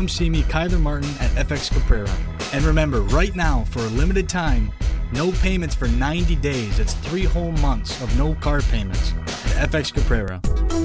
come see me, Kyler Martin, at FX Caprera. And remember, right now, for a limited time, no payments for 90 days. It's 3 whole months of no car payments at FX Caprera.